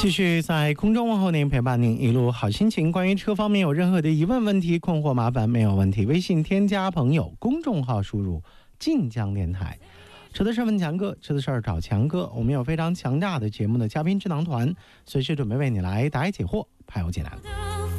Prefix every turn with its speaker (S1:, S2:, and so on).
S1: 继续在空中问候您，陪伴您一路好心情。关于车方面有任何的疑问、问题、困惑、麻烦，没有问题，微信添加朋友，公众号输入晋江电台。车的事问强哥，车的事儿找强哥。我们有非常强大的节目的嘉宾智囊团，随时准备为你来答疑解惑，排忧解难。